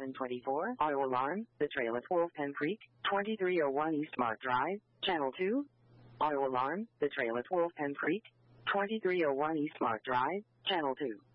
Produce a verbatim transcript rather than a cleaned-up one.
seven twenty-four, Auto Alarm, the trail at Wolf Pen Creek, twenty-three oh one East Mart Drive, Channel two. Auto Alarm, the trail at Wolf Pen Creek, twenty-three oh one East Mart Drive, Channel two.